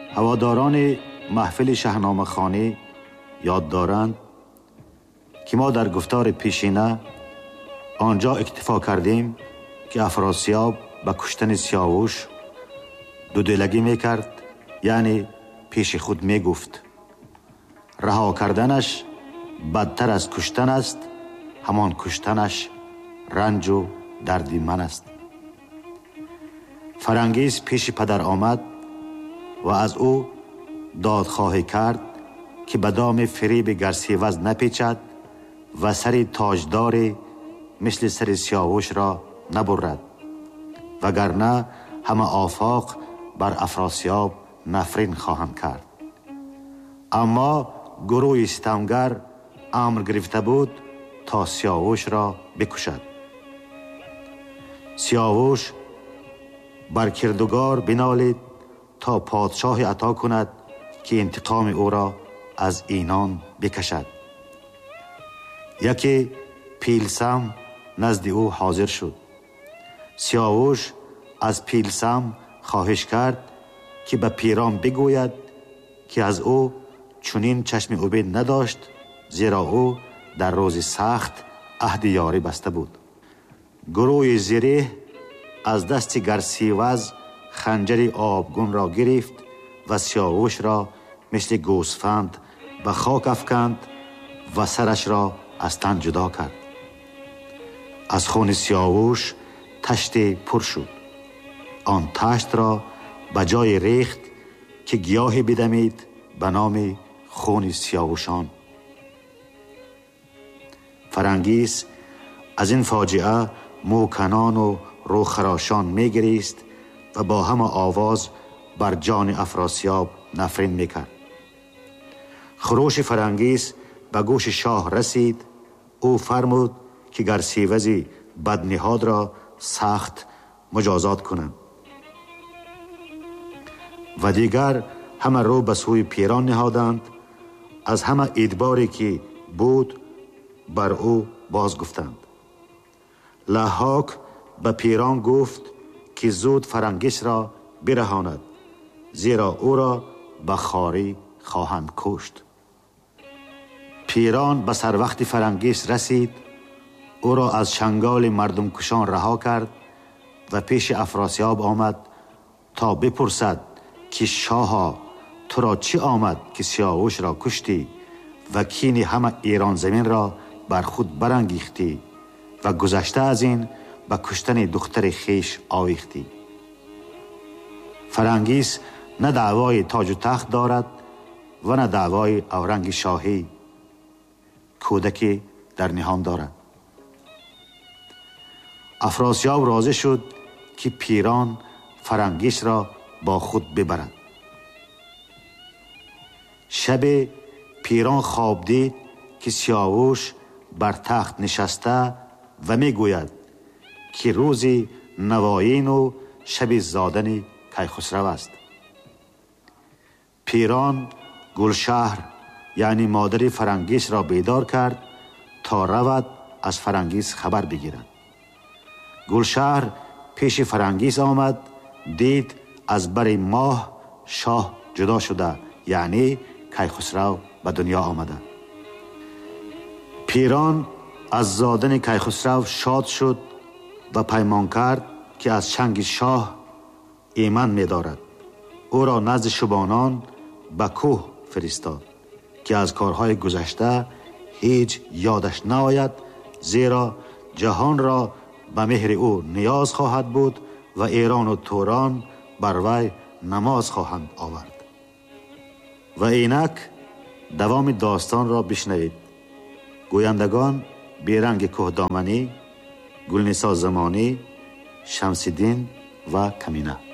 هواداران محفل شاهنامه خوانی یاد دارند که ما در گفتار پیشینه آنجا اکتفا کردیم که افراسیاب به کشتن سیاوش دودلگی میکرد، یعنی پیش خود میگفت رها کردنش بدتر از کشتن است، همان کشتنش رنج و دردی من است. فرنگیس پیش پدر آمد و از او دادخواهی کرد که به دام فریب گرسیوز نپیچد و سر تاجدار مثل سر سیاوش را نبرد، وگرنه همه آفاق بر افراسیاب نفرین خواهند کرد. اما گروه ستمگر امر گرفته بود تا سیاوش را بکشد. سیاوش بر کردگار بنالید تا پادشاه عطا کند که انتقام او را از اینان بکشد. یکی پیلسم نزد او حاضر شد. سیاوش از پیلسم خواهش کرد که به پیران بگوید که از او چنین چشم امید نداشت، زیرا او در روز سخت عهد یاری بسته بود. گروه زره از دست گرسیوز خنجر آبگون را گرفت و سیاوش را مثل گوسفند به خاک افکند و سرش را از تن جدا کرد. از خون سیاوش تشت پر شد. آن تشت را به جای ریخت که گیاهی بدمید به نام خون سیاوشان. فرنگیس از این فاجعه موکنان و روخراشان میگریست و با همه آواز بر جان افراسیاب نفرین میکرد. خروش فرنگیس به گوش شاه رسید. او فرمود که گرسیوزی بدنهاد را سخت مجازات کنند و دیگر همه رو به سوی پیران نهادند. از همه ادباری که بود بر او باز گفتند. ضحاک به پیران گفت که زود فرنگیس را برهاند، زیرا او را به خواری خواهند کشت. پیران به سر وقت فرنگیس رسید. او را از چنگال مردم کشان رها کرد و پیش افراسیاب آمد تا بپرسد که شاها تو را چی آمد که سیاوش را کشتی و کین همه ایران زمین را بر خود برانگیختی و گذشته از این به کشتن دختر خیش آویختی. فرنگیس نه دعوای تاج و تخت دارد و نه دعوای اورنگ شاهی، کودکی در نهان دارد. افراسیاب راضی شد که پیران فرنگیس را با خود ببرد. شب پیران خواب دید که سیاوش بر تخت نشسته و می گوید که روزی نوایین و شب زادن کیخسرو است. پیران گلشهر یعنی مادر فرنگیس را بیدار کرد تا رود از فرنگیس خبر بگیرد. گلشهر پیش فرنگیس آمد، دید از بر ماه شاه جدا شده، یعنی کیخسرو به دنیا آمده. پیران از زادن کیخسرو شاد شد و پیمان کرد که از چنگ شاه ایمن می دارد. او را نزد شبانان به کوه فرستاد که از کارهای گذشته هیچ یادش نآید، زیرا جهان را به مهر او نیاز خواهد بود و ایران و توران بر وی نماز خواهند آورد. و اینک دوام داستان را بشنوید. گویندگان بیرنگ کوهدامنی، گلنسا زمانی، شمس‌الدین و کمینه.